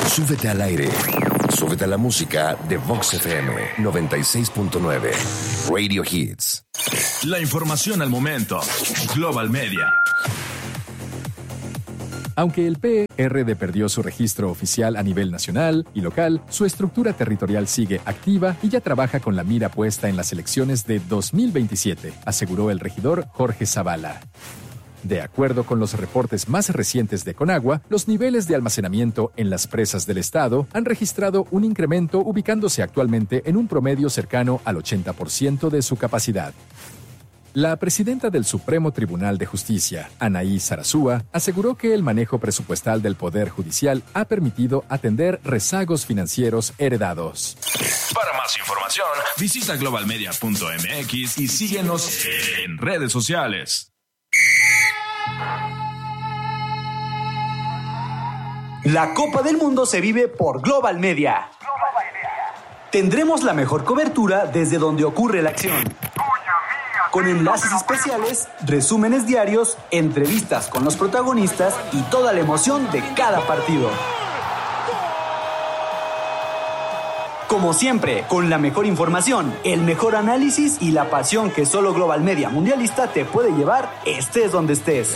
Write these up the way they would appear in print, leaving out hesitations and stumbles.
Súbete al aire. Súbete a la música de Vox FM 96.9. Radio Hits. La información al momento. Global Media. Aunque el PRD perdió su registro oficial a nivel nacional y local, su estructura territorial sigue activa y ya trabaja con la mira puesta en las elecciones de 2027, aseguró el regidor Jorge Zavala. De acuerdo con los reportes más recientes de Conagua, los niveles de almacenamiento en las presas del estado han registrado un incremento ubicándose actualmente en un promedio cercano al 80% de su capacidad. La presidenta del Supremo Tribunal de Justicia, Anaí Sarasúa, aseguró que el manejo presupuestal del Poder Judicial ha permitido atender rezagos financieros heredados. Para más información, visita globalmedia.mx y síguenos en redes sociales. La Copa del Mundo se vive por Global Media. Tendremos la mejor cobertura desde donde ocurre la acción. Con enlaces especiales, resúmenes diarios, entrevistas con los protagonistas y toda la emoción de cada partido. Como siempre, con la mejor información, el mejor análisis y la pasión que solo Global Media Mundialista te puede llevar, estés donde estés.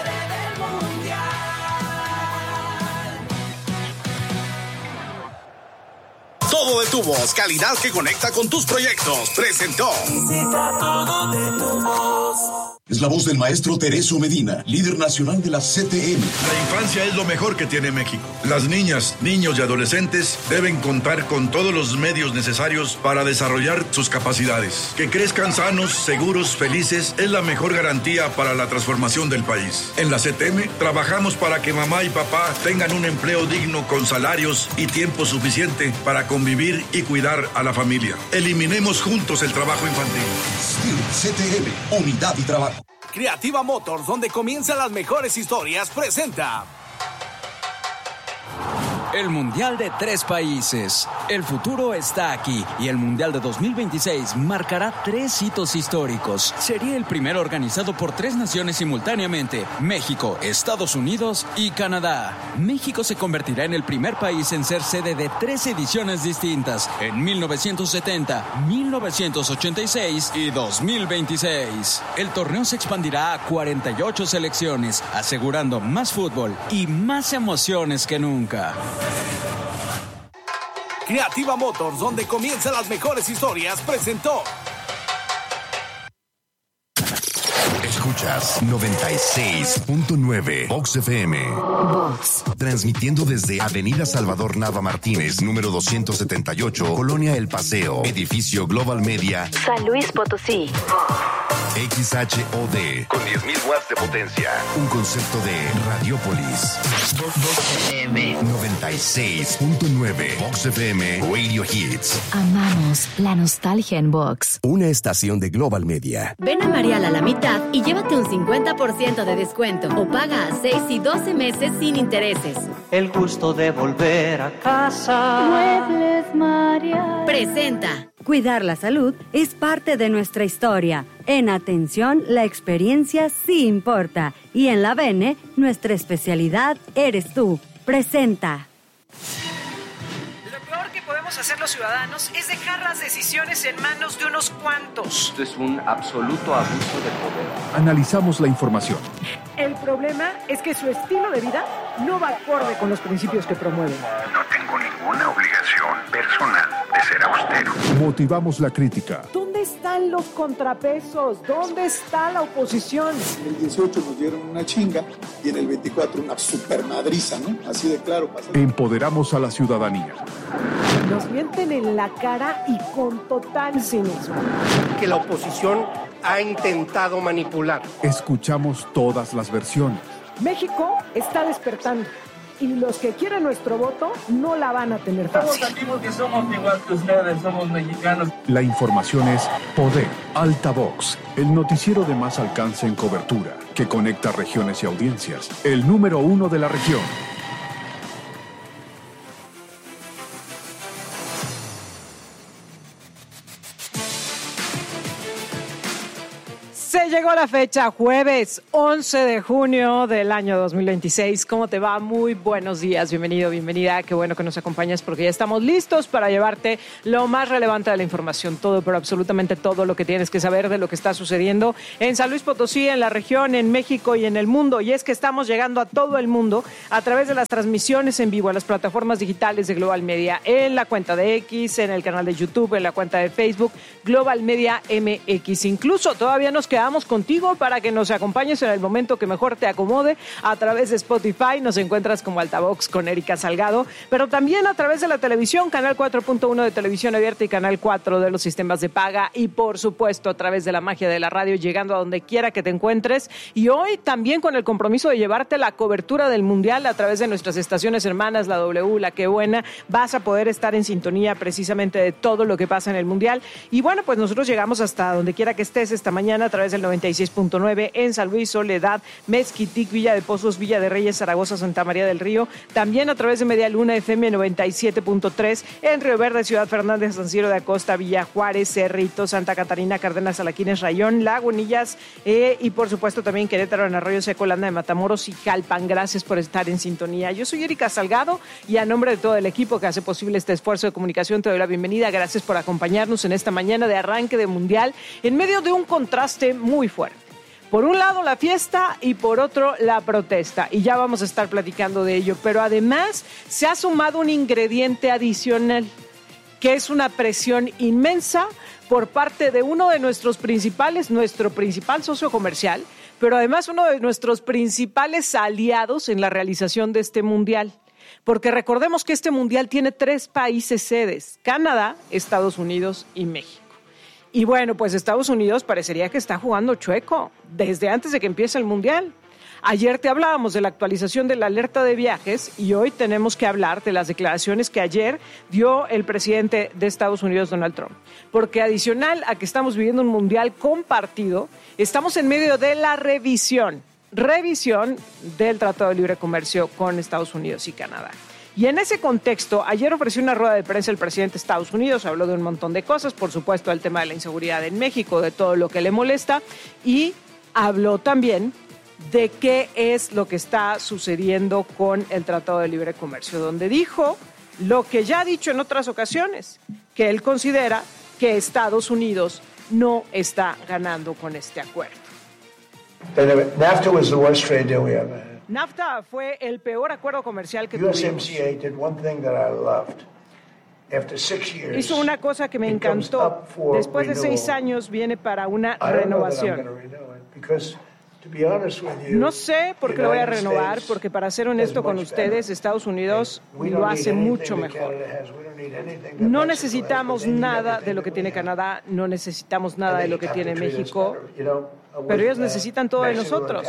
Todo de Tubos, calidad que conecta con tus proyectos. Presentó. Todo de Tubos. Es la voz del maestro Tereso Medina, líder nacional de la CTM. La infancia es lo mejor que tiene México. Las niñas, niños y adolescentes deben contar con todos los medios necesarios para desarrollar sus capacidades. Que crezcan sanos, seguros, felices es la mejor garantía para la transformación del país. En la CTM trabajamos para que mamá y papá tengan un empleo digno con salarios y tiempo suficiente para convivir y cuidar a la familia. Eliminemos juntos el trabajo infantil. CTM, unidad y trabajo. Creativa Motors, donde comienzan las mejores historias, presenta el Mundial de 3 países. El futuro está aquí y el Mundial de 2026 marcará 3 hitos históricos. Sería el primero organizado por 3 naciones simultáneamente: México, Estados Unidos y Canadá. México se convertirá en el primer país en ser sede de 3 ediciones distintas en 1970, 1986 y 2026. El torneo se expandirá a 48 selecciones, asegurando más fútbol y más emociones que nunca. Creativa Motors, donde comienzan las mejores historias, presentó. Escuchas 96.9 Vox FM. Vox. Transmitiendo desde Avenida Salvador Nava Martínez, número 278, Colonia El Paseo, edificio Global Media, San Luis Potosí. XHOD, con 10.000 watts de potencia. Un concepto de Radiopolis. Vox FM 96.9 Vox FM Radio Hits. Amamos la nostalgia en Vox. Una estación de Global Media. Ven a Marial a la mitad y llévate un 50% de descuento o paga a 6 y 12 meses sin intereses. El gusto de volver a casa. Muebles Marial presenta. Cuidar la salud es parte de nuestra historia. En atención, la experiencia sí importa. Y en la Bene, nuestra especialidad eres tú. Presenta. Lo peor que podemos hacer los ciudadanos es dejar las decisiones en manos de unos cuantos. Esto es un absoluto abuso de poder. Analizamos la información. El problema es que su estilo de vida no va acorde con los principios que promueven. No tengo ninguna obligación personal de ser austero. Motivamos la crítica. ¿Dónde están los contrapesos? ¿Dónde está la oposición? En el 18 nos dieron una chinga y en el 24 una supermadriza, ¿no? Así de claro. Empoderamos a la ciudadanía. Nos mienten en la cara y con total cinismo. Que la oposición ha intentado manipular. Escuchamos todas las versiones. México está despertando y los que quieren nuestro voto no la van a tener fácil. Todos aquí porque somos igual que ustedes, somos mexicanos. La información es Poder, Altavox, el noticiero de más alcance en cobertura, que conecta regiones y audiencias. El número 1 de la región. llegó la fecha, jueves 11 de junio del año 2026. ¿Cómo te va? Muy buenos días, bienvenido, bienvenida. Qué bueno que nos acompañas porque ya estamos listos para llevarte lo más relevante de la información. Todo, pero absolutamente todo lo que tienes que saber de lo que está sucediendo en San Luis Potosí, en la región, en México y en el mundo. Y es que estamos llegando a todo el mundo a través de las transmisiones en vivo, a las plataformas digitales de Global Media, en la cuenta de X, en el canal de YouTube, en la cuenta de Facebook, Global Media MX. Incluso todavía nos quedamos contigo para que nos acompañes en el momento que mejor te acomode. A través de Spotify nos encuentras como Altavox con Erika Salgado, pero también a través de la televisión, canal 4.1 de televisión abierta y canal 4 de los sistemas de paga, y por supuesto a través de la magia de la radio, llegando a donde quiera que te encuentres. Y hoy también con el compromiso de llevarte la cobertura del Mundial a través de nuestras estaciones hermanas, la W, la Qué Buena. Vas a poder estar en sintonía precisamente de todo lo que pasa en el Mundial. Y bueno, pues nosotros llegamos hasta donde quiera que estés esta mañana a través del 96.9 en San Luis, Soledad, Mezquitic, Villa de Pozos, Villa de Reyes, Zaragoza, Santa María del Río. También a través de Media Luna FM 97.3 en Río Verde, Ciudad Fernández, San Ciro de Acosta, Villa Juárez, Cerrito, Santa Catarina, Cárdenas, Alaquines, Rayón, Lagunillas y por supuesto también Querétaro, en Arroyo Seco, Landa de Matamoros y Jalpan. Gracias por estar en sintonía. Yo soy Erika Salgado y a nombre de todo el equipo que hace posible este esfuerzo de comunicación te doy la bienvenida. Gracias por acompañarnos en esta mañana de arranque de Mundial en medio de un contraste muy fuerte. Por un lado la fiesta y por otro la protesta, y ya vamos a estar platicando de ello, pero además se ha sumado un ingrediente adicional, que es una presión inmensa por parte de uno de nuestro principal socio comercial, pero además uno de nuestros principales aliados en la realización de este Mundial. Porque recordemos que este Mundial tiene 3 países sedes: Canadá, Estados Unidos y México. Y bueno, pues Estados Unidos parecería que está jugando chueco desde antes de que empiece el Mundial. Ayer te hablábamos de la actualización de la alerta de viajes y hoy tenemos que hablar de las declaraciones que ayer dio el presidente de Estados Unidos, Donald Trump. Porque adicional a que estamos viviendo un Mundial compartido, estamos en medio de la revisión del Tratado de Libre Comercio con Estados Unidos y Canadá. Y en ese contexto, ayer ofreció una rueda de prensa el presidente de Estados Unidos, habló de un montón de cosas, por supuesto el tema de la inseguridad en México, de todo lo que le molesta, y habló también de qué es lo que está sucediendo con el Tratado de Libre Comercio, donde dijo lo que ya ha dicho en otras ocasiones, que él considera que Estados Unidos no está ganando con este acuerdo. NAFTA was the worst trade deal we ever had. NAFTA fue el peor acuerdo comercial que tuvimos. USMCA did one thing that I loved. After 6 years, hizo una cosa que me encantó. Después de 6 años viene para una renovación. No sé por qué lo voy a renovar, porque para ser honesto con ustedes, Estados Unidos lo hace mucho mejor. No necesitamos nada de lo que tiene Canadá, no necesitamos nada de lo que tiene México, pero ellos necesitan todo de nosotros.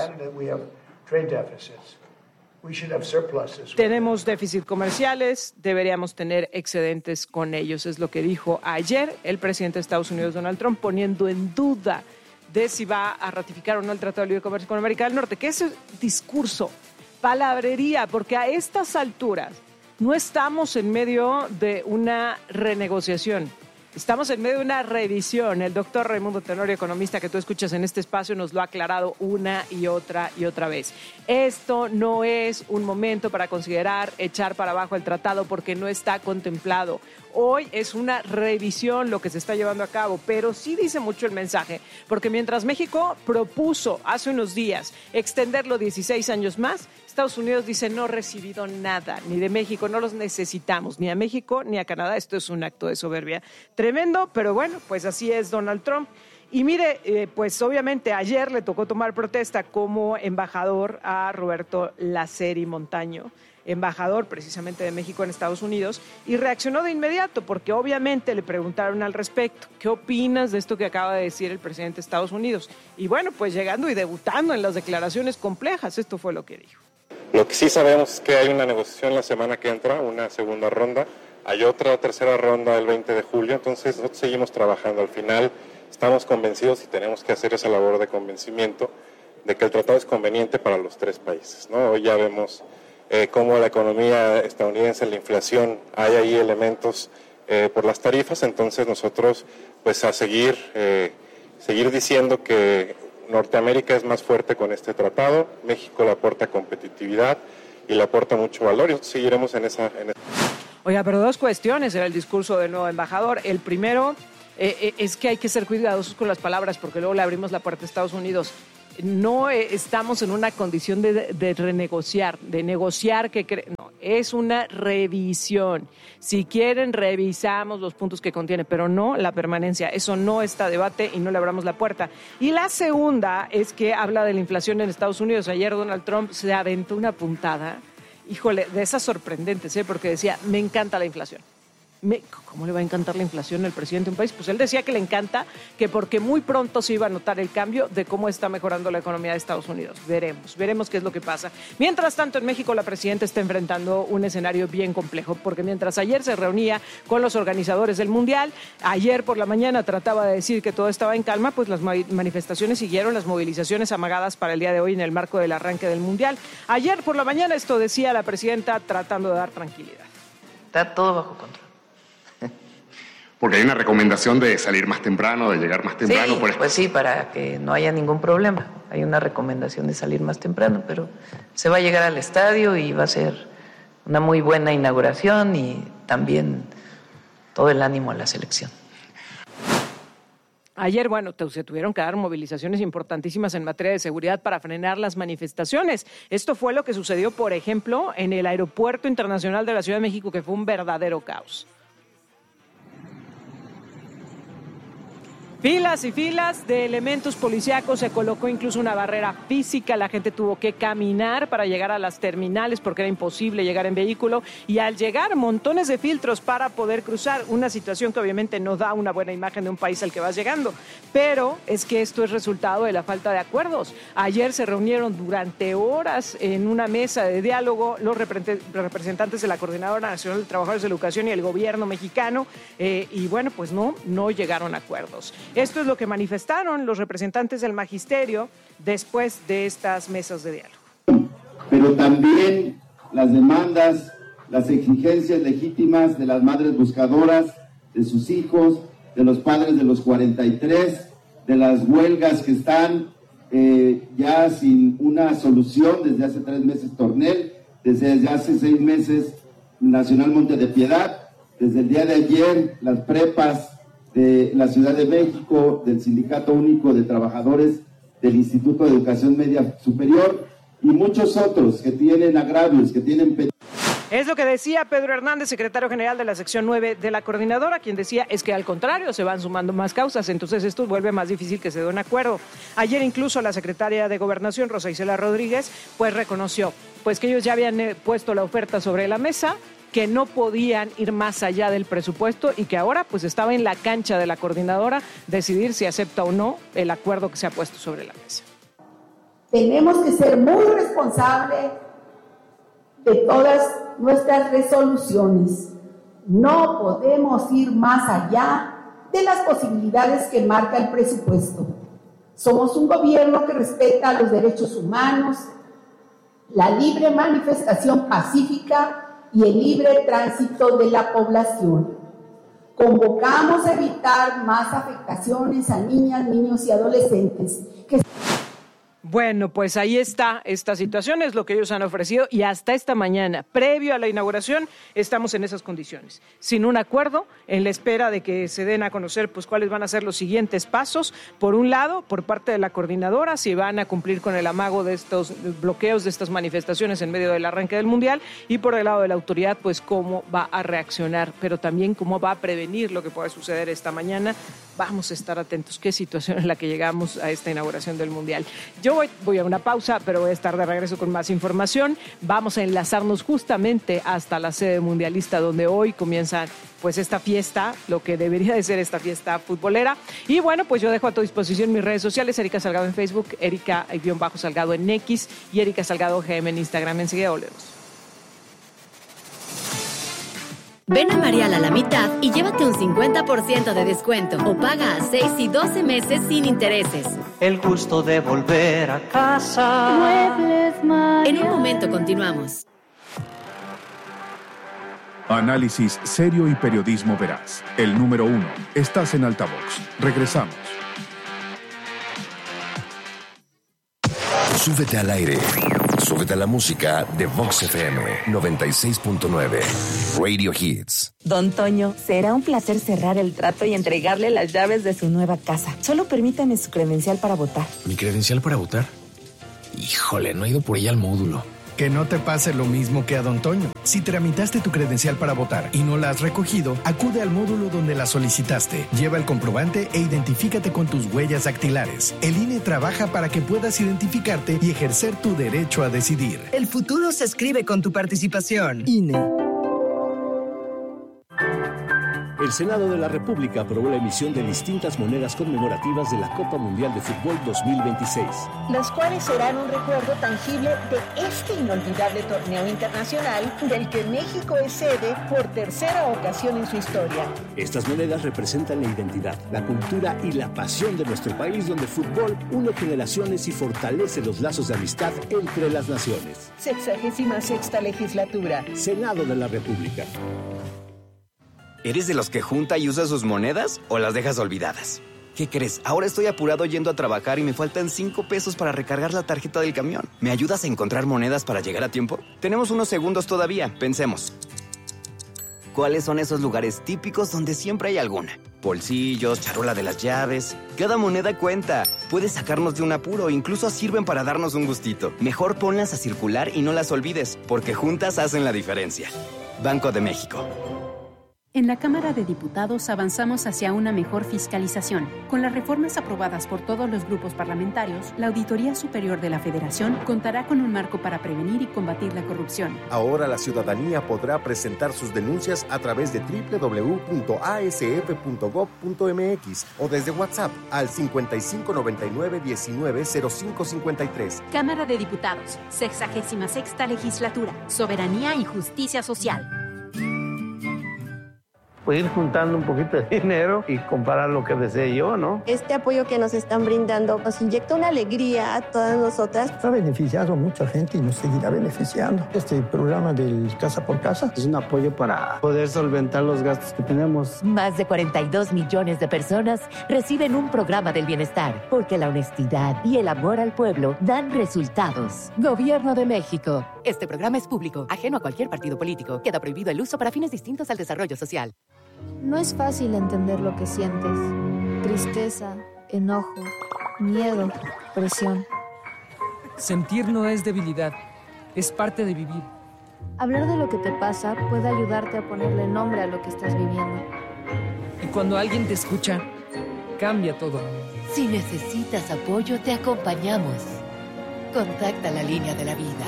Tenemos déficit comerciales, deberíamos tener excedentes con ellos, es lo que dijo ayer el presidente de Estados Unidos, Donald Trump, poniendo en duda de si va a ratificar o no el Tratado de Libre Comercio con América del Norte, que ese discurso, palabrería, porque a estas alturas no estamos en medio de una renegociación, estamos en medio de una revisión. El doctor Raimundo Tenorio, economista que tú escuchas en este espacio, nos lo ha aclarado una y otra vez. Esto no es un momento para considerar echar para abajo el tratado porque no está contemplado. Hoy es una revisión lo que se está llevando a cabo, pero sí dice mucho el mensaje, porque mientras México propuso hace unos días extenderlo 16 años más, Estados Unidos dice no he recibido nada, ni de México, no los necesitamos, ni a México ni a Canadá. Esto es un acto de soberbia tremendo, pero bueno, pues así es Donald Trump. Y mire, pues obviamente ayer le tocó tomar protesta como embajador a Roberto Laceri Montaño, embajador precisamente de México en Estados Unidos, y reaccionó de inmediato porque obviamente le preguntaron al respecto, ¿qué opinas de esto que acaba de decir el presidente de Estados Unidos? Y bueno, pues llegando y debutando en las declaraciones complejas, esto fue lo que dijo. Lo que sí sabemos es que hay una negociación la semana que entra, una segunda ronda, hay otra tercera ronda el 20 de julio, entonces nosotros seguimos trabajando. Al final estamos convencidos y tenemos que hacer esa labor de convencimiento de que el tratado es conveniente para los 3 países, ¿no? Hoy ya vemos cómo la economía estadounidense, la inflación, hay ahí elementos por las tarifas, entonces nosotros pues a seguir diciendo que Norteamérica es más fuerte con este tratado, México le aporta competitividad y le aporta mucho valor, y seguiremos en esa... Oiga, pero dos cuestiones era el discurso del nuevo embajador. El primero es que hay que ser cuidadosos con las palabras porque luego le abrimos la puerta a Estados Unidos. No estamos en una condición de renegociar, de negociar no, es una revisión. Si quieren, revisamos los puntos que contiene, pero no la permanencia. Eso no está a debate y no le abramos la puerta. Y la segunda es que habla de la inflación en Estados Unidos. Ayer Donald Trump se aventó una puntada, híjole, de esas sorprendentes, porque decía, me encanta la inflación. ¿Cómo le va a encantar la inflación al presidente de un país? Pues él decía que le encanta, que porque muy pronto se iba a notar el cambio de cómo está mejorando la economía de Estados Unidos. Veremos qué es lo que pasa. Mientras tanto, en México la presidenta está enfrentando un escenario bien complejo, porque mientras ayer se reunía con los organizadores del Mundial, ayer por la mañana trataba de decir que todo estaba en calma, pues las manifestaciones siguieron, las movilizaciones amagadas para el día de hoy en el marco del arranque del Mundial. Ayer por la mañana esto decía la presidenta tratando de dar tranquilidad. Está todo bajo control. Porque hay una recomendación de salir más temprano, de llegar más temprano. Sí, pues sí, para que no haya ningún problema. Hay una recomendación de salir más temprano, pero se va a llegar al estadio y va a ser una muy buena inauguración y también todo el ánimo a la selección. Ayer, se tuvieron que dar movilizaciones importantísimas en materia de seguridad para frenar las manifestaciones. Esto fue lo que sucedió, por ejemplo, en el Aeropuerto Internacional de la Ciudad de México, que fue un verdadero caos. Filas y filas de elementos policíacos, se colocó incluso una barrera física, la gente tuvo que caminar para llegar a las terminales porque era imposible llegar en vehículo y al llegar montones de filtros para poder cruzar, una situación que obviamente no da una buena imagen de un país al que vas llegando, pero es que esto es resultado de la falta de acuerdos. Ayer se reunieron durante horas en una mesa de diálogo los representantes de la Coordinadora Nacional de Trabajadores de la Educación y el gobierno mexicano y no llegaron a acuerdos. Esto es lo que manifestaron los representantes del magisterio después de estas mesas de diálogo. Pero también las demandas, las exigencias legítimas de las madres buscadoras, de sus hijos, de los padres de los 43, de las huelgas que están ya sin una solución desde hace 3 meses Tornel, desde hace 6 meses Nacional Monte de Piedad, desde el día de ayer las prepas de la Ciudad de México, del Sindicato Único de Trabajadores del Instituto de Educación Media Superior y muchos otros que tienen agravios, que tienen... Es lo que decía Pedro Hernández, secretario general de la sección 9 de la coordinadora, quien decía es que al contrario se van sumando más causas, entonces esto vuelve más difícil que se dé un acuerdo. Ayer incluso la secretaria de Gobernación, Rosa Isela Rodríguez, pues reconoció que ellos ya habían puesto la oferta sobre la mesa, que no podían ir más allá del presupuesto y que ahora pues estaba en la cancha de la coordinadora decidir si acepta o no el acuerdo que se ha puesto sobre la mesa. Tenemos que ser muy responsables de todas nuestras resoluciones. No podemos ir más allá de las posibilidades que marca el presupuesto. Somos un gobierno que respeta los derechos humanos, la libre manifestación pacífica y el libre tránsito de la población. Convocamos a evitar más afectaciones a niñas, niños y adolescentes. Bueno, pues ahí está esta situación, es lo que ellos han ofrecido y hasta esta mañana, previo a la inauguración, estamos en esas condiciones, sin un acuerdo, en la espera de que se den a conocer pues cuáles van a ser los siguientes pasos. Por un lado, por parte de la coordinadora, si van a cumplir con el amago de estos bloqueos, de estas manifestaciones en medio del arranque del Mundial, y por el lado de la autoridad, pues cómo va a reaccionar, pero también cómo va a prevenir lo que pueda suceder esta mañana. Vamos a estar atentos, qué situación en la que llegamos a esta inauguración del Mundial. Yo voy a una pausa, pero voy a estar de regreso con más información. Vamos a enlazarnos justamente hasta la sede mundialista, donde hoy comienza pues esta fiesta, lo que debería de ser esta fiesta futbolera. Y bueno, pues yo dejo a tu disposición mis redes sociales, Erika Salgado en Facebook, Erika_Salgado en X y Erika Salgado GM en Instagram. Enseguida volvemos. Ven a Marial a la mitad y llévate un 50% de descuento o paga a 6 y 12 meses sin intereses. El gusto de volver a casa. Muebles Marial. En un momento continuamos. Análisis serio y periodismo veraz. El número 1. Estás en Altavox. Regresamos. Súbete al aire. Súbete a la música de Vox FM 96.9. Radio Hits. Don Toño, será un placer cerrar el trato y entregarle las llaves de su nueva casa. Solo permítame su credencial para votar. ¿Mi credencial para votar? Híjole, no he ido por ella al módulo. Que no te pase lo mismo que a Don Toño. Si tramitaste tu credencial para votar y no la has recogido, acude al módulo donde la solicitaste. Lleva el comprobante e identifícate con tus huellas dactilares. El INE trabaja para que puedas identificarte y ejercer tu derecho a decidir. El futuro se escribe con tu participación. INE. El Senado de la República aprobó la emisión de distintas monedas conmemorativas de la Copa Mundial de Fútbol 2026. Las cuales serán un recuerdo tangible de este inolvidable torneo internacional del que México es sede por tercera ocasión en su historia. Estas monedas representan la identidad, la cultura y la pasión de nuestro país, donde el fútbol une generaciones y fortalece los lazos de amistad entre las naciones. 66ª legislatura. Senado de la República. ¿Eres de los que junta y usa sus monedas o las dejas olvidadas? ¿Qué crees? Ahora estoy apurado yendo a trabajar y me faltan 5 pesos para recargar la tarjeta del camión. ¿Me ayudas a encontrar monedas para llegar a tiempo? Tenemos unos segundos todavía, pensemos. ¿Cuáles son esos lugares típicos donde siempre hay alguna? Bolsillos, charola de las llaves. Cada moneda cuenta. Puedes sacarnos de un apuro, incluso sirven para darnos un gustito. Mejor ponlas a circular y no las olvides, porque juntas hacen la diferencia. Banco de México. En la Cámara de Diputados avanzamos hacia una mejor fiscalización. Con las reformas aprobadas por todos los grupos parlamentarios, la Auditoría Superior de la Federación contará con un marco para prevenir y combatir la corrupción. Ahora la ciudadanía podrá presentar sus denuncias a través de www.asf.gov.mx o desde WhatsApp al 5599-190553. Cámara de Diputados, 66ª Legislatura, Soberanía y Justicia Social. Pues ir juntando un poquito de dinero y comprar lo que desee yo, ¿no? Este apoyo que nos están brindando nos inyecta una alegría a todas nosotras. Ha beneficiado a mucha gente y nos seguirá beneficiando. Este programa del Casa por Casa es un apoyo para poder solventar los gastos que tenemos. Más de 42 millones de personas reciben un programa del bienestar, porque la honestidad y el amor al pueblo dan resultados. Gobierno de México. Este programa es público, ajeno a cualquier partido político. Queda prohibido el uso para fines distintos al desarrollo social. No es fácil entender lo que sientes. Tristeza, enojo, miedo, presión. Sentir no es debilidad, es parte de vivir. Hablar de lo que te pasa puede ayudarte a ponerle nombre a lo que estás viviendo. Y cuando alguien te escucha, cambia todo. Si necesitas apoyo, te acompañamos. Contacta la línea de la vida.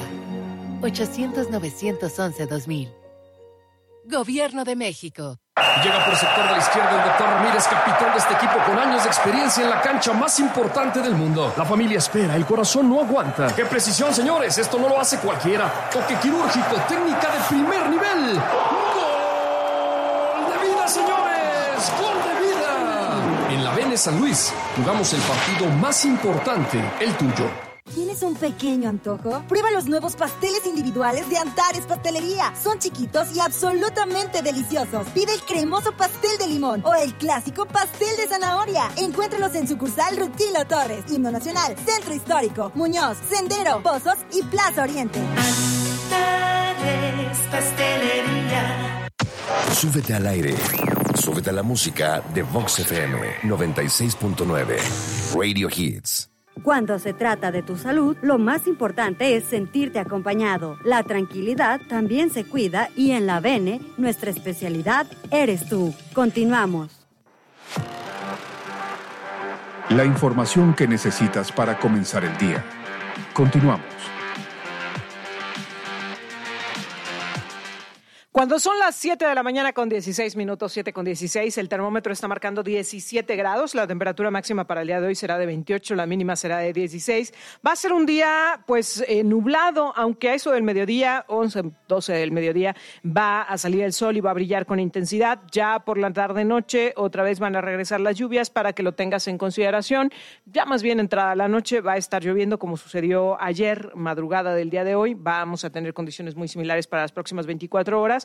800-911-2000. Gobierno de México. Llega por el sector de la izquierda el doctor Ramírez, capitán de este equipo con años de experiencia en la cancha más importante del mundo. La familia espera, el corazón no aguanta. ¡Qué precisión, señores! Esto no lo hace cualquiera. Toque quirúrgico, técnica de primer nivel. ¡Gol de vida, señores! ¡Gol de vida! En la Vene San Luis, jugamos el partido más importante, el tuyo. ¿Tienes un pequeño antojo? Prueba los nuevos pasteles individuales de Antares Pastelería. Son chiquitos y absolutamente deliciosos. Pide el cremoso pastel de limón o el clásico pastel de zanahoria. Encuéntralos en sucursal Rutilo Torres, Himno Nacional, Centro Histórico, Muñoz, Sendero, Pozos y Plaza Oriente. Antares Pastelería. Súbete al aire. Súbete a la música de Vox FM 96.9. Radio Hits. Cuando se trata de tu salud, lo más importante es sentirte acompañado. La tranquilidad también se cuida y en la Vene, nuestra especialidad eres tú. Continuamos. La información que necesitas para comenzar el día. Continuamos. Cuando son las 7 de la mañana con 16 minutos, 7 con 16, el termómetro está marcando 17 grados, la temperatura máxima para el día de hoy será de 28, la mínima será de 16. Va a ser un día, nublado, aunque a eso del mediodía, 11, 12 del mediodía, va a salir el sol y va a brillar con intensidad. Ya por la tarde-noche otra vez van a regresar las lluvias para que lo tengas en consideración. Ya más bien entrada la noche va a estar lloviendo como sucedió ayer, madrugada del día de hoy. Vamos a tener condiciones muy similares para las próximas 24 horas.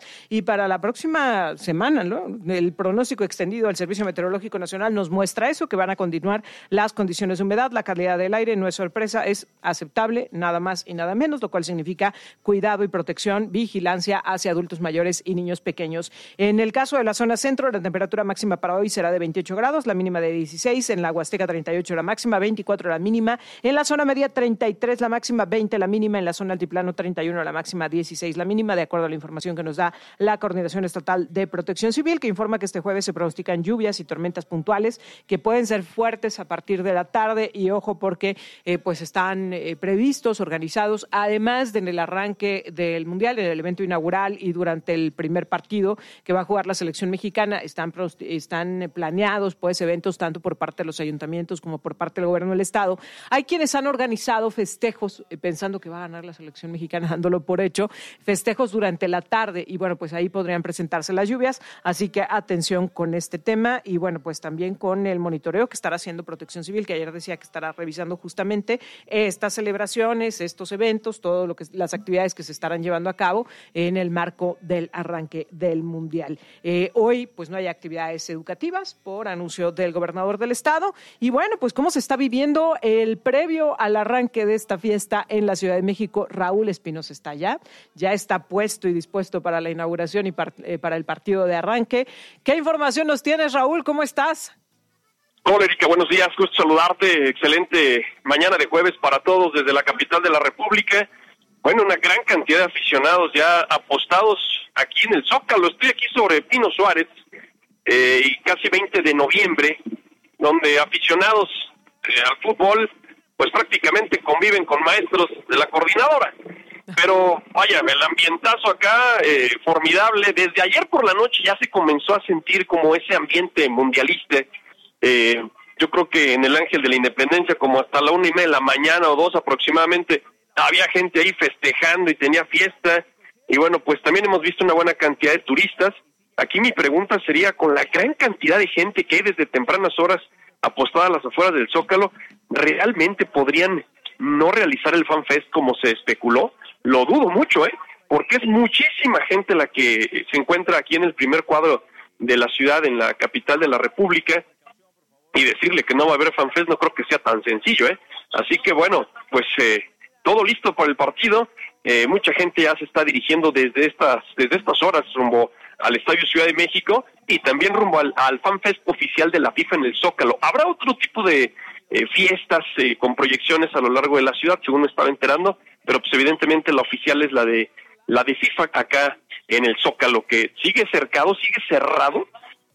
y para la próxima semana, ¿no? El pronóstico extendido del Servicio Meteorológico Nacional nos muestra eso, que van a continuar las condiciones de humedad, la calidad del aire, no es sorpresa, es aceptable, nada más y nada menos, lo cual significa cuidado y protección, vigilancia hacia adultos mayores y niños pequeños. En el caso de la zona centro, la temperatura máxima para hoy será de 28 grados, la mínima de 16, en la Huasteca 38 la máxima, 24 la mínima, en la zona media 33 la máxima, 20 la mínima, en la zona altiplano 31 la máxima, 16 la mínima, de acuerdo a la información que nos da la Coordinación Estatal de Protección Civil, que informa que este jueves se pronostican lluvias y tormentas puntuales que pueden ser fuertes a partir de la tarde, y ojo porque pues están previstos, organizados, además en el arranque del Mundial, en el evento inaugural y durante el primer partido que va a jugar la selección mexicana, están planeados pues eventos tanto por parte de los ayuntamientos como por parte del gobierno del estado. Hay quienes han organizado festejos pensando que va a ganar la selección mexicana, dándolo por hecho, festejos durante la tarde, y bueno, pues ahí podrían presentarse las lluvias, así que atención con este tema, y bueno, pues también con el monitoreo que estará haciendo Protección Civil, que ayer decía que estará revisando justamente estas celebraciones, estos eventos, todo lo que las actividades que se estarán llevando a cabo en el marco del arranque del Mundial. Hoy pues no hay actividades educativas por anuncio del gobernador del estado, y bueno, pues cómo se está viviendo el previo al arranque de esta fiesta en la Ciudad de México. Raúl Espinosa está allá, ya está puesto y dispuesto para la inauguración y para el partido de arranque. ¿Qué información nos tienes, Raúl? ¿Cómo estás? Hola, Erika, buenos días, gusto saludarte, excelente mañana de jueves para todos desde la capital de la República. Bueno, una gran cantidad de aficionados ya apostados aquí en el Zócalo. Estoy aquí sobre Pino Suárez, y casi 20 de noviembre, donde aficionados al fútbol pues prácticamente conviven con maestros de la coordinadora. Pero vaya, el ambientazo acá formidable. Desde ayer por la noche ya se comenzó a sentir como ese ambiente mundialista. Yo creo que en el Ángel de la Independencia, como hasta la 1:30 de la mañana o 2 aproximadamente, había gente ahí festejando y tenía fiesta. Y bueno, pues también hemos visto una buena cantidad de turistas. Aquí mi pregunta sería, con la gran cantidad de gente que hay desde tempranas horas apostada a las afueras del Zócalo, ¿realmente podrían no realizar el Fan Fest como se especuló? Lo dudo mucho, porque es muchísima gente la que se encuentra aquí en el primer cuadro de la ciudad, en la capital de la República, y decirle que no va a haber Fan Fest no creo que sea tan sencillo, Así que bueno, pues todo listo para el partido. Mucha gente ya se está dirigiendo desde estas horas rumbo al Estadio Ciudad de México y también rumbo al Fan Fest oficial de la FIFA en el Zócalo. Habrá otro tipo de fiestas con proyecciones a lo largo de la ciudad, según me estaba enterando, pero pues evidentemente la oficial es la de FIFA acá en el Zócalo, que sigue cercado, sigue cerrado,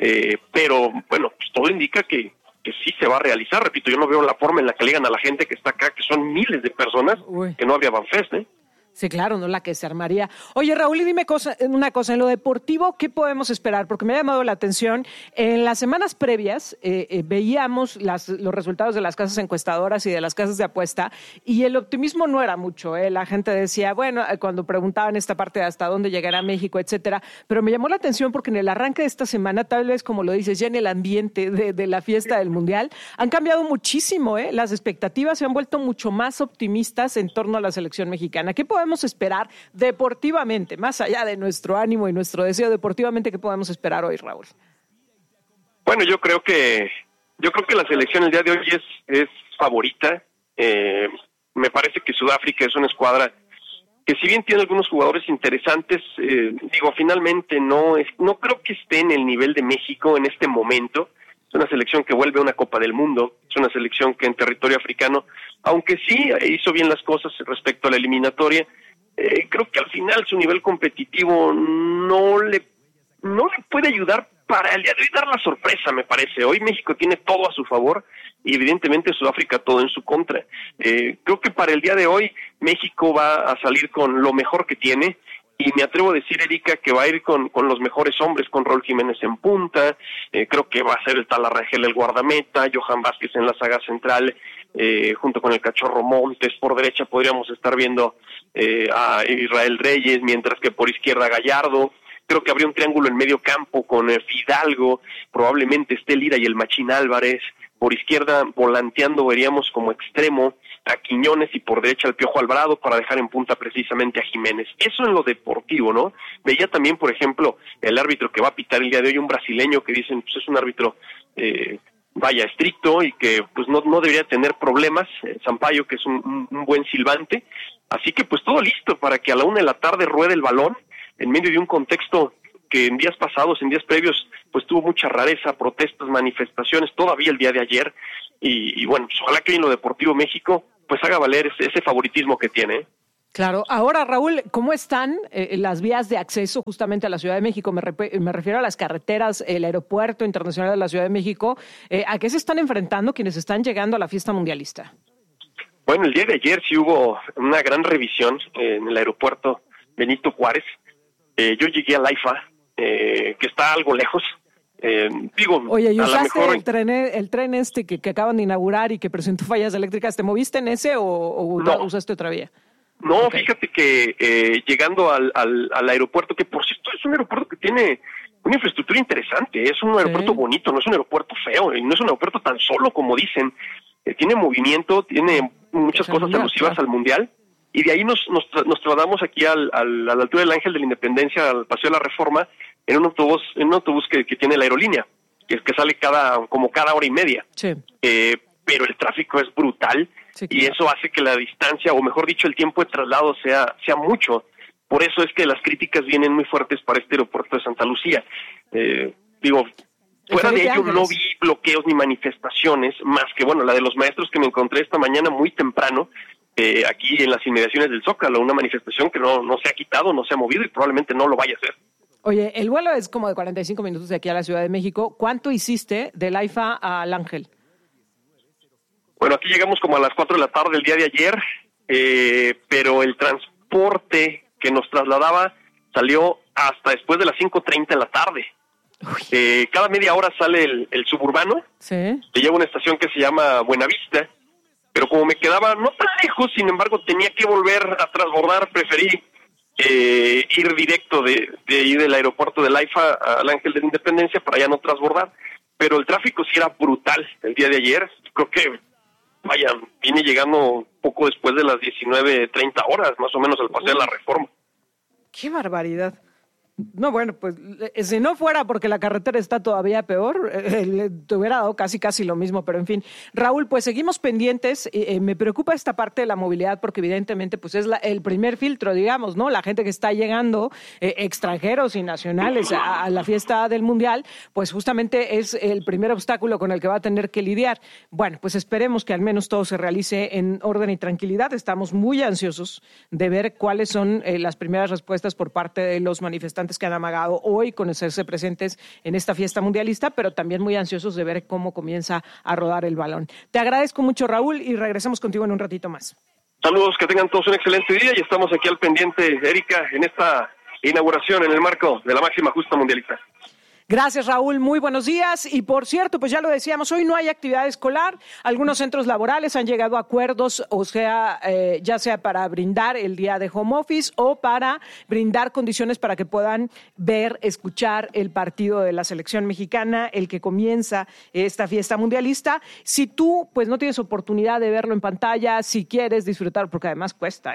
pero bueno, pues todo indica que sí se va a realizar. Repito, yo no veo la forma en la que le digan a la gente que está acá, que son miles de personas, que no habría Fan Fest, Sí, claro, no la que se armaría. Oye, Raúl, y dime una cosa, en lo deportivo, ¿qué podemos esperar? Porque me ha llamado la atención, en las semanas previas veíamos los resultados de las casas encuestadoras y de las casas de apuesta, y el optimismo no era mucho, La gente decía, bueno, cuando preguntaban esta parte de hasta dónde llegará México, etcétera, pero me llamó la atención porque en el arranque de esta semana, tal vez, como lo dices, ya en el ambiente de la fiesta del Mundial, han cambiado muchísimo, Las expectativas se han vuelto mucho más optimistas en torno a la selección mexicana. ¿Qué podemos esperar deportivamente, más allá de nuestro ánimo y nuestro deseo deportivamente, qué podemos esperar hoy, Raúl? Bueno, yo creo que la selección el día de hoy es favorita. Me parece que Sudáfrica es una escuadra que, si bien tiene algunos jugadores interesantes, finalmente no creo que esté en el nivel de México en este momento. Es una selección que vuelve a una Copa del Mundo, es una selección que en territorio africano, aunque sí hizo bien las cosas respecto a la eliminatoria, creo que al final su nivel competitivo no le puede ayudar para el día de hoy dar la sorpresa, me parece. Hoy México tiene todo a su favor y evidentemente Sudáfrica todo en su contra. Creo que para el día de hoy México va a salir con lo mejor que tiene. Y me atrevo a decir, Erika, que va a ir con los mejores hombres, con Raúl Jiménez en punta, creo que va a ser el tal Arrangel el guardameta, Johan Vázquez en la saga central, junto con el Cachorro Montes. Por derecha podríamos estar viendo a Israel Reyes, mientras que por izquierda Gallardo. Creo que habría un triángulo en medio campo con Fidalgo, probablemente esté Lira y el Machín Álvarez. Por izquierda, volanteando, veríamos como extremo a Quiñones y por derecha al Piojo Alvarado para dejar en punta precisamente a Jiménez. Eso en lo deportivo, ¿no? Veía también, por ejemplo, el árbitro que va a pitar el día de hoy, un brasileño que dicen, pues es un árbitro estricto y que pues no debería tener problemas, Sampaio, que es un buen silbante, así que pues todo listo para que a la 1:00 p.m. ruede el balón en medio de un contexto que en días pasados, en días previos, pues tuvo mucha rareza, protestas, manifestaciones, todavía el día de ayer, y bueno, pues ojalá que en lo deportivo México pues haga valer ese favoritismo que tiene, ¿eh? Claro. Ahora, Raúl, ¿cómo están las vías de acceso justamente a la Ciudad de México? Me refiero a las carreteras, el aeropuerto internacional de la Ciudad de México. ¿A qué se están enfrentando quienes están llegando a la fiesta mundialista? Bueno, el día de ayer sí hubo una gran revisión en el aeropuerto Benito Juárez. Yo llegué al AIFA, que está algo lejos. Oye, ¿y usaste el tren este que acaban de inaugurar y que presentó fallas eléctricas? ¿Te moviste en ese o no usaste otra vía? No, okay. Fíjate que llegando al aeropuerto, que por cierto es un aeropuerto que tiene una infraestructura interesante, es un aeropuerto bonito, no es un aeropuerto feo, y no es un aeropuerto tan solo como dicen, tiene movimiento, tiene muchas cosas alusivas al Mundial, y de ahí nos trasladamos aquí a la altura del Ángel de la Independencia, al Paseo de la Reforma, en un autobús que tiene la aerolínea, que sale cada hora y media. Sí. Pero el tráfico es brutal. Sí, claro. Y eso hace que la distancia, o mejor dicho, el tiempo de traslado sea mucho. Por eso es que las críticas vienen muy fuertes para este aeropuerto de Santa Lucía. Fuera de ello no vi bloqueos ni manifestaciones, más que, bueno, la de los maestros que me encontré esta mañana muy temprano, aquí en las inmediaciones del Zócalo, una manifestación que no se ha quitado, no se ha movido y probablemente no lo vaya a hacer. Oye, el vuelo es como de 45 minutos de aquí a la Ciudad de México. ¿Cuánto hiciste del AIFA al Ángel? Bueno, aquí llegamos como a las 4 de la tarde del día de ayer, pero el transporte que nos trasladaba salió hasta después de las 5:30 de la tarde. Cada media hora sale el suburbano, sí, que lleva una estación que se llama Buenavista, pero como me quedaba no tan lejos, sin embargo tenía que volver a transbordar, preferí ir directo de ir del aeropuerto del AIFA al Ángel de la Independencia para ya no transbordar, pero el tráfico sí era brutal el día de ayer. Creo que viene llegando poco después de las 19:30 horas, más o menos, al Paseo de la Reforma. ¡Qué barbaridad! No, bueno, pues si no fuera porque la carretera está todavía peor, te hubiera dado casi lo mismo, pero en fin. Raúl, pues seguimos pendientes. Me preocupa esta parte de la movilidad porque evidentemente pues es el primer filtro, digamos, ¿no? La gente que está llegando, extranjeros y nacionales a la fiesta del Mundial, pues justamente es el primer obstáculo con el que va a tener que lidiar. Bueno, pues esperemos que al menos todo se realice en orden y tranquilidad. Estamos muy ansiosos de ver cuáles son las primeras respuestas por parte de los manifestantes que han amagado hoy con hacerse presentes en esta fiesta mundialista, pero también muy ansiosos de ver cómo comienza a rodar el balón. Te agradezco mucho, Raúl, y regresamos contigo en un ratito más. Saludos, que tengan todos un excelente día y estamos aquí al pendiente, Erika, en esta inauguración en el marco de la máxima justa mundialista. Gracias, Raúl. Muy buenos días. Y por cierto, pues ya lo decíamos, hoy no hay actividad escolar. Algunos centros laborales han llegado a acuerdos, o sea, ya sea para brindar el día de home office o para brindar condiciones para que puedan ver, escuchar el partido de la selección mexicana, el que comienza esta fiesta mundialista. Si tú, pues, no tienes oportunidad de verlo en pantalla, si quieres disfrutar, porque además cuesta.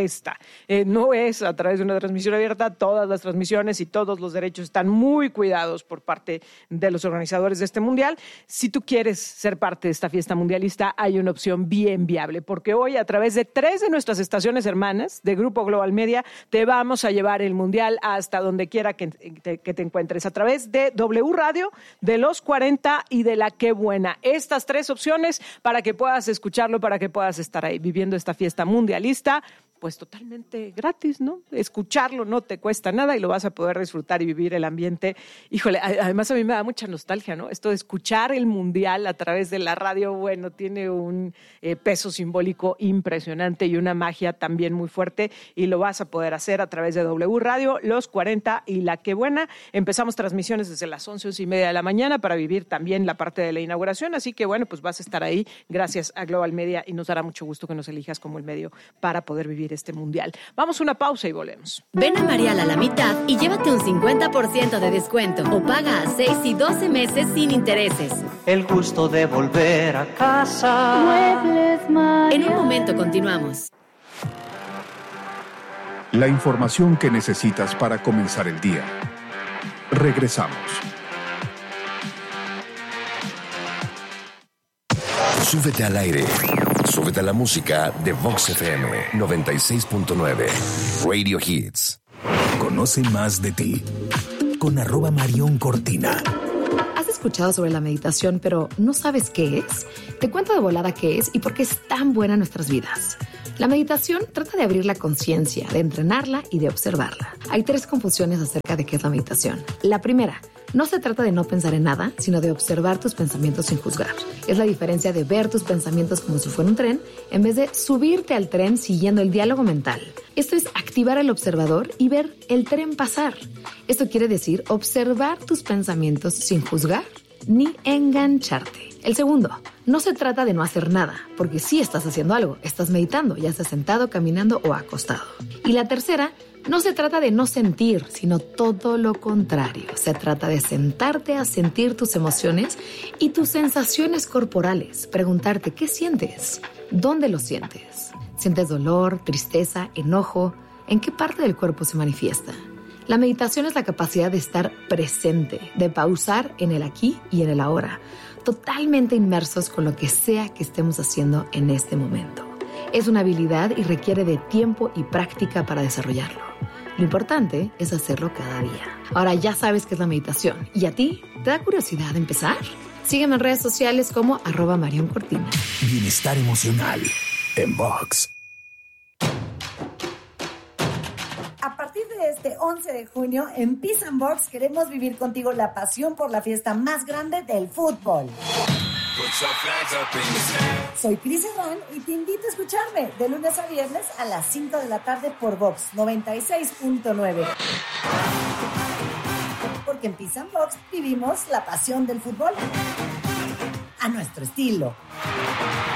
No es a través de una transmisión abierta, todas las transmisiones y todos los derechos están muy cuidados por parte de los organizadores de este mundial. Si tú quieres ser parte de esta fiesta mundialista, hay una opción bien viable, porque hoy a través de 3 de nuestras estaciones hermanas de Grupo Global Media te vamos a llevar el mundial hasta donde quiera que te encuentres, a través de W Radio, de Los 40 y de La Qué Buena. Estas 3 opciones para que puedas escucharlo, para que puedas estar ahí viviendo esta fiesta mundialista, pues totalmente gratis, ¿no? Escucharlo no te cuesta nada y lo vas a poder disfrutar y vivir el ambiente. Híjole, además a mí me da mucha nostalgia, ¿no? Esto de escuchar el mundial a través de la radio, bueno, tiene un peso simbólico impresionante y una magia también muy fuerte, y lo vas a poder hacer a través de W Radio, Los 40 y La Qué Buena. Empezamos transmisiones desde las 11:30 de la mañana para vivir también la parte de la inauguración, así que bueno, pues vas a estar ahí gracias a Global Media y nos dará mucho gusto que nos elijas como el medio para poder vivir vivir este mundial. Vamos a una pausa y volvemos. Ven a Marial a la mitad y llévate un 50% de descuento o paga a 6 y 12 meses sin intereses. El gusto de volver a casa. Muebles Marial. En un momento continuamos. La información que necesitas para comenzar el día. Regresamos. Súbete al aire. Súbete a la música de Vox FM 96.9. Radio Hits. Conoce más de ti con @MarionCortina. ¿Has escuchado sobre la meditación, pero no sabes qué es? Te cuento de volada qué es y por qué es tan buena en nuestras vidas. La meditación trata de abrir la conciencia, de entrenarla y de observarla. Hay 3 confusiones acerca de qué es la meditación. La primera, no se trata de no pensar en nada, sino de observar tus pensamientos sin juzgar. Es la diferencia de ver tus pensamientos como si fuera un tren, en vez de subirte al tren siguiendo el diálogo mental. Esto es activar al observador y ver el tren pasar. Esto quiere decir observar tus pensamientos sin juzgar ni engancharte. El segundo, no se trata de no hacer nada, porque sí estás haciendo algo, estás meditando, ya sea sentado, caminando o acostado. Y la tercera, no se trata de no sentir, sino todo lo contrario. Se trata de sentarte a sentir tus emociones y tus sensaciones corporales. Preguntarte, ¿qué sientes? ¿Dónde lo sientes? ¿Sientes dolor, tristeza, enojo? ¿En qué parte del cuerpo se manifiesta? La meditación es la capacidad de estar presente, de pausar en el aquí y en el ahora, totalmente inmersos con lo que sea que estemos haciendo en este momento. Es una habilidad y requiere de tiempo y práctica para desarrollarlo. Lo importante es hacerlo cada día. Ahora ya sabes qué es la meditación. ¿Y a ti? ¿Te da curiosidad de empezar? Sígueme en redes sociales como @MarionCortina. Bienestar emocional en Vox. A partir de este 11 de junio, en Peace and Box queremos vivir contigo la pasión por la fiesta más grande del fútbol. Soy Cris Herrán y te invito a escucharme de lunes a viernes a las 5 de la tarde por Vox 96.9. Porque en Peace and Box vivimos la pasión del fútbol a nuestro estilo.